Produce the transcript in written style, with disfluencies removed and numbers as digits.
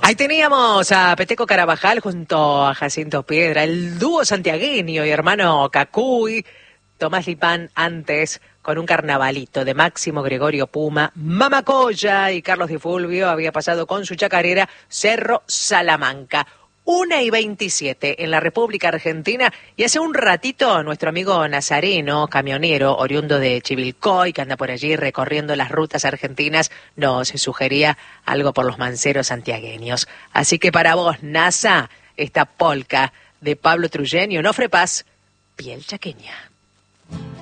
Ahí teníamos a Peteco Carabajal junto a Jacinto Piedra, el dúo santiagueño y hermano Cacuy, Tomás Lipán antes con un carnavalito de Máximo Gregorio Puma, Mamacoya y Carlos Di Fulvio había pasado con su chacarera Cerro Salamanca. 1:27 en la República Argentina, y hace un ratito nuestro amigo Nazareno, camionero oriundo de Chivilcoy, que anda por allí recorriendo las rutas argentinas, nos sugería algo por los manceros santiagueños. Así que para vos, Nasa, esta polca de Pablo Trujeni, Onofre Paz, Piel Chaqueña.